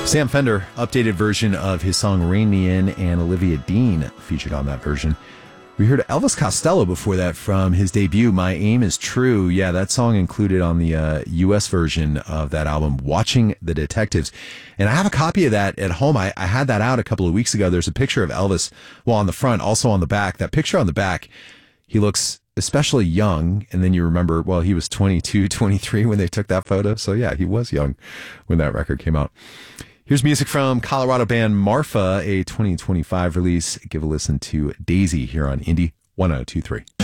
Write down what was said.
Sam Fender, updated version of his song Rain Me In, and Olivia Dean featured on that version. We heard Elvis Costello before that from his debut, My Aim Is True. Yeah, that song included on the U.S. version of that album, Watching the Detectives. And I have a copy of that at home. I had that out a couple of weeks ago. There's a picture of Elvis, well, on the front, also on the back. That picture on the back, he looks especially young. And then you remember, well, he was 22, 23 when they took that photo. So yeah, he was young when that record came out. Here's music from Colorado band Marfa, a 2025 release. Give a listen to Daisy here on Indie 1023.